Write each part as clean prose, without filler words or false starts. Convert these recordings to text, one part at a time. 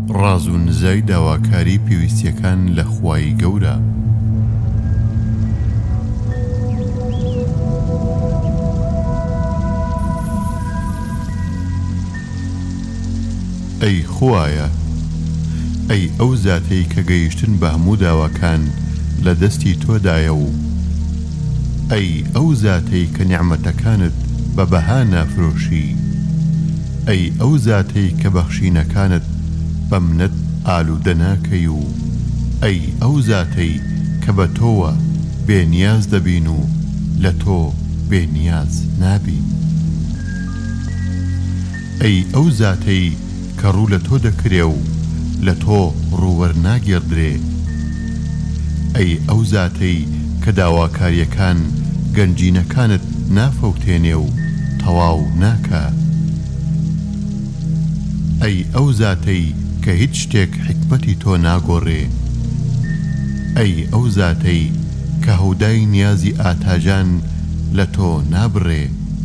ڕاز و نزای داواکاری پێویستیەکان لە خوای گەورە. ئەی خوایە، ئەی ئەو زاتەی کە گەیشتن بە هەموو داواکان لە دەستی تۆدایە و ئەی ئەو زاتەی کە نیعمەتەکانت بە بەها نافرۆشی، ئەی ئەو زاتەی کە بەخشینەکانت بە منەت ئالوودە ناکەی و ئەی ئەو زاتەی کە بە تۆوە بێنیاز دەبین و لە تۆ بێنیاز نابین. ئەی ئەو زاتەی کە ڕوو لە تۆ دەکرێ و لە تۆ ڕوووەرناگێڕدرێ، ئەی ئەو زاتەی کە داواکاریەکان گەنجینەکانت نافەوتێنێ و تەواو ناکە، ئەی ئەو زاتەی کە هیچ شتێک حکمەتی تۆ ناگۆڕێ، ئەی ئەو زاتەی کە هەودای نیازی ئاتاژان لە تۆ نابڕێ،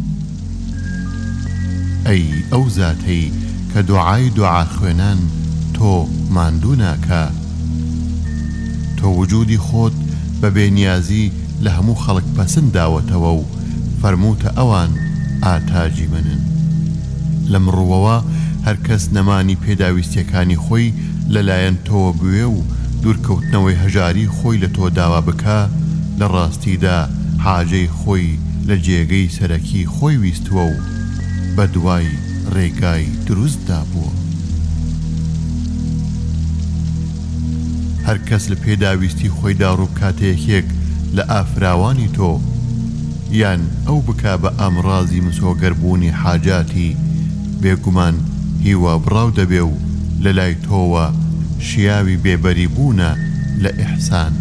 ئەی ئەو زاتەی کە دوعای دوعا خوێنان تۆ ماندوو ناکە، تۆ وجودی خۆت بە بێنیازی لە هەموو خەڵک پەسند داوەتەوە و فەرمووتە ئەوان ئاتاجی منن. لەم ڕووەوە هەر کەس نەمانی پێداویستیەکانی خۆی لەلایەن تۆوە بوێ و دوورکەوتنەوەی هەژاری خۆی لە تۆ داوا بکە، لە ڕاستیدا حاجەی خۆی لە جێگەی سەرەکی خۆی ویستووە و بە دوای ڕێگای دروستدا بووە. هەر کەس لە پێداویستی خۆیدا ڕووبکاتەیەکێک لە ئافراوانی تۆ یان ئەو بکا بە ئامڕازی مسۆگەربوونی حاجاتی، بێگومان هیوا بڕاو دەبێ و لە لای تۆوە شیاوی بێبەری بوونە لە ئیحسان.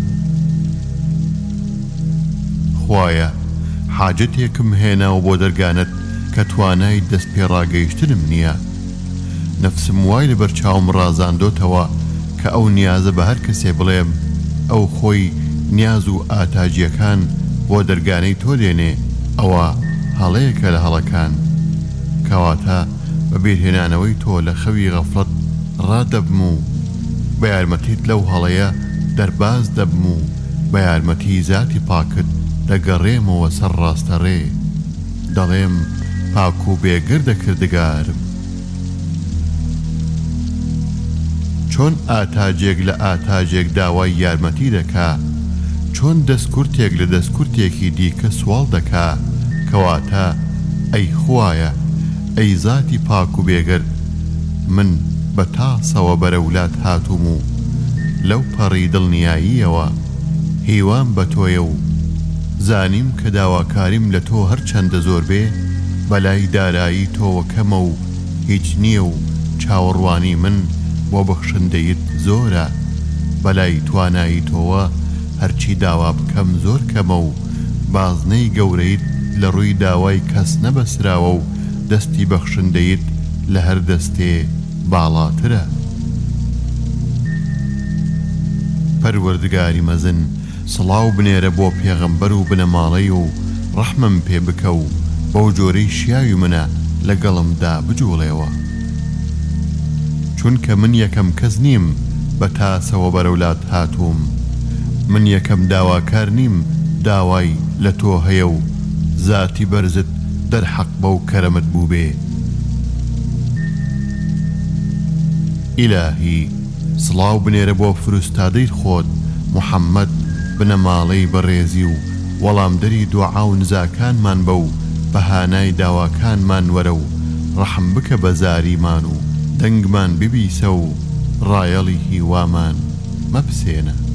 خوایە، حاجەتێکم هێناوە بۆ دەرگانت کە توانای دەست پێڕاگەیشتنم نییە. نەفسم وای لەبەر چاوم ڕازاندۆتەوە کە ئەو نیازە بە هەر کەسێ بڵێم ئەو خۆی نیاز و ئاتاجیەکان بۆ دەرگانەی تۆ دێنێ، ئەوە هەڵەیەکە لە هەڵەکان، کەواتە بە بیرهێنانەوەی تۆ لە خەوی غەفڵەت ڕادەبم و بە یارمەتیت لەو هەڵەیە دەرباز دەبم و بە یارمەتی زاتی پاکت دەگەڕێمەوە سەر ڕاستەڕێ، دەڵێم پاک و بێگردە کردگارم. چۆن ئاتاجێک لە ئاتاجێک داوای یارمەتی دەکا، چۆن دەستکورتێک لە دەستکورتێکی دیکە سوال دەکا، کەواتە ئەی خوایە، ئەی زاتی پاک و بێگرد، من بە تاسەوە بەرەولات هاتووم و لەو پەڕی دڵنیاییەوە هیوام بە تۆیە و زانیم کە داواکاریم لە تۆ هەر چەندە زۆر بێ، بەلای دارایی تۆوە کەمە و هیچ نییە و چاوەڕوانی من بۆ بەخشندەیت زۆرە، بەلای توانایی تۆوە هەرچی داوا بکەم زۆر کەمە و بازنەی گەورەیت لە ڕووی داوای کەس نەبەسراوە و دەستی بەخشندەیت لە هەر دەستێ باڵاترە. پەروەردگاری مەزن، سڵاو بنێرە بۆ پێغەمبەر و بنەماڵەی و ڕەحمم پێ بکە و بەو جۆرەی شیاوی منە لەگەڵمدا بجوڵێەوە، چونکە من یەکەم کەس نیم بە تاسەوە بەرەولات هاتووم، من یەکەم داواکار نیم داوای لە تۆ هەیە و زاتی بەرزت دەرحەق بەو کەرەمت بوو بێ. ئیلاهی، سڵاو بنێرە بۆ فروستادەی خۆت محەممەد بنەماڵەی بەڕێزی و وەڵامدەری دوعا و نزاکانمان بە و بەهانای داواکانمان وەرە و ڕەحم بکە بە زاریمان و دەنگمان ببیسە و ڕایەڵی هیوامان مەپسێنە.